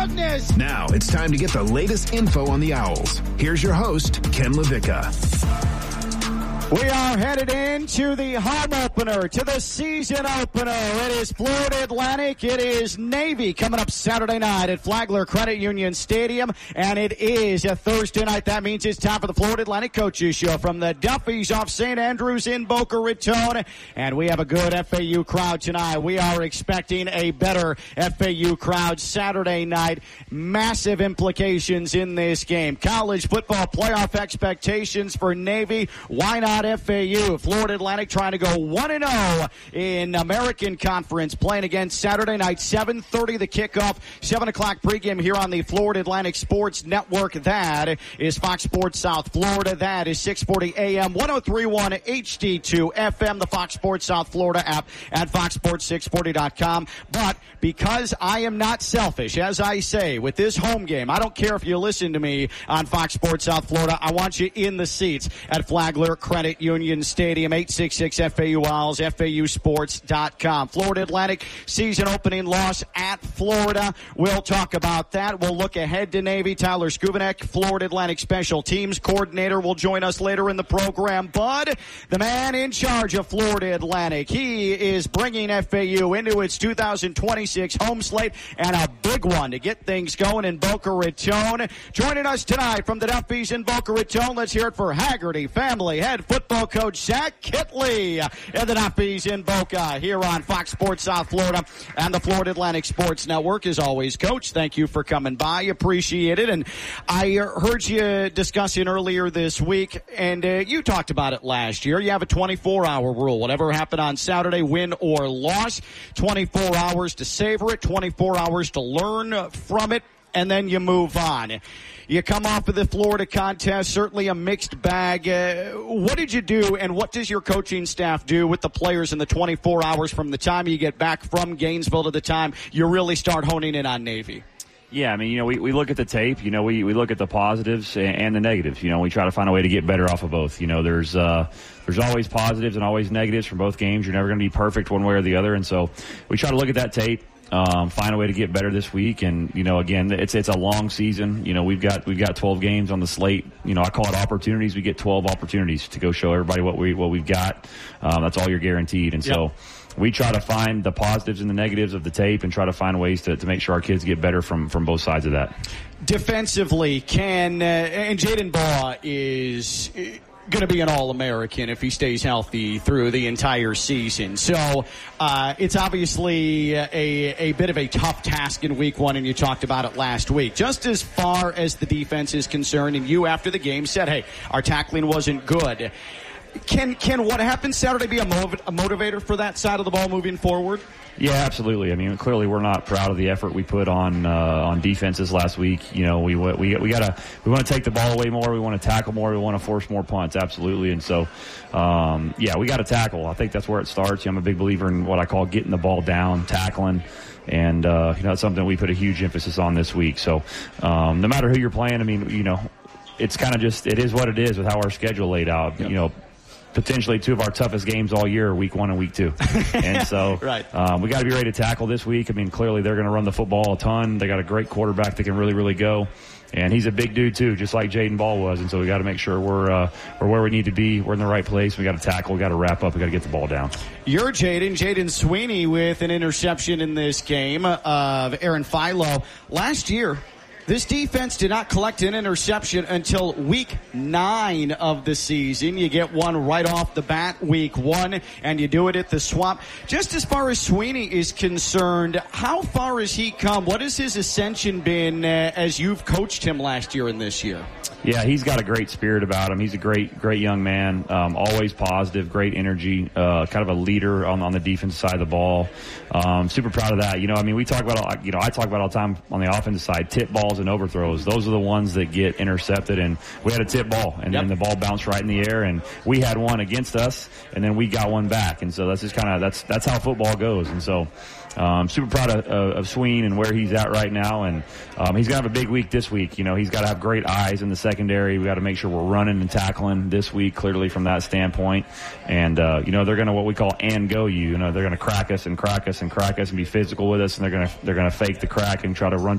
goodness! Now it's time to get the latest info on the Owls. Here's your host, Ken LaVicka. We are headed into the home opener, to the season opener. It is Florida Atlantic. It is Navy coming up Saturday night at Flagler Credit Union Stadium. And it is a Thursday night. That means it's time for the Florida Atlantic Coaches Show from the Duffys off St. Andrews in Boca Raton. And we have a good FAU crowd tonight. We are expecting a better FAU crowd Saturday night. Massive implications in this game. College football playoff expectations for Navy. Why not FAU? Florida Atlantic trying to go 1-0 in American Conference, playing again Saturday night, 7:30 the kickoff, 7 o'clock pregame here on the Florida Atlantic Sports Network. That is Fox Sports South Florida. That is 640 AM, 1031 HD2 FM, the Fox Sports South Florida app, and foxsports640.com. But because I am not selfish, as I say, with this home game, I don't care if you listen to me on Fox Sports South Florida. I want you in the seats at Flagler Credit Union Stadium, 866 FAU Owls, FAUsports.com. Florida Atlantic season opening loss at Florida. We'll talk about that. We'll look ahead to Navy. Tyler Skubanek, Florida Atlantic Special Teams Coordinator, will join us later in the program. Bud, the man in charge of Florida Atlantic, he is bringing FAU into its 2026 home slate, and a big one to get things going in Boca Raton. Joining us tonight from the Duffys in Boca Raton, let's hear it for Haggerty family head football coach Zach Kittley and the Duffys in Boca here on Fox Sports South Florida and the Florida Atlantic Sports Network. As always, Coach, thank you for coming by. Appreciate it. And I heard you discussing earlier this week, and you talked about it last year. You have a 24-hour rule. Whatever happened on Saturday, win or loss, 24 hours to savor it, 24 hours to learn from it, and then you move on. You come off of the Florida contest, certainly a mixed bag. What did you do, and what does your coaching staff do with the players in the 24 hours from the time you get back from Gainesville to the time you really start honing in on Navy? Yeah, I mean, we look at the tape, we look at the positives and the negatives. We try to find a way to get better off of both. There's always positives and always negatives from both games. You're never going to be perfect one way or the other, and so we try to look at that tape. Find a way to get better this week, and again, it's a long season. We've got 12 games on the slate. I call it opportunities. We get 12 opportunities to go show everybody what we've got. That's all you're guaranteed, and so we try to find the positives and the negatives of the tape, and try to find ways to make sure our kids get better from both sides of that. Defensively, and Jaden Baugh is going to be an All-American if he stays healthy through the entire season. So it's obviously a bit of a tough task in week one, and you talked about it last week. Just as far as the defense is concerned, and you after the game said, hey, our tackling wasn't good. Can what happened Saturday be a motivator for that side of the ball moving forward? Yeah, absolutely. I mean, clearly we're not proud of the effort we put on defenses last week. We want to take the ball away more. We want to tackle more. We want to force more punts. Absolutely. And so, we got to tackle. I think that's where it starts. I'm a big believer in what I call getting the ball down, tackling. And, it's something we put a huge emphasis on this week. So, no matter who you're playing, it's kind of just, it is what it is with how our schedule laid out. Yep. Potentially two of our toughest games all year, week 1 and week 2. And so right. We got to be ready to tackle this week. Clearly they're going to run the football a ton. They got a great quarterback that can really, really go. And he's a big dude too, just like Jaden Ball was. And so we got to make sure we're where we need to be. We're in the right place. We got to tackle. We got to wrap up. We got to get the ball down. You're Jaden Sweeney with an interception in this game of Aaron Philo. Last year, this defense did not collect an interception until week 9 of the season. You get one right off the bat, week 1, and you do it at the Swamp. Just as far as Sweeney is concerned, how far has he come? What has his ascension been as you've coached him last year and this year? Yeah, he's got a great spirit about him. He's a great young man, always positive, great energy, kind of a leader on the defensive side of the ball. Super proud of that. We talk about, I talk about all the time on the offensive side, tip balls and overthrows. Those are the ones that get intercepted, and we had a tip ball, and then the ball bounced right in the air, and we had one against us, and then we got one back, and so that's just kind of, that's how football goes, and so super proud of Sween and where he's at right now, and he's going to have a big week this week. He's got to have great eyes in the secondary. We got to make sure we're running and tackling this week, clearly from that standpoint. And they're going to what we call and go you. They're going to crack us and crack us and crack us and be physical with us, and they're going to fake the crack and try to run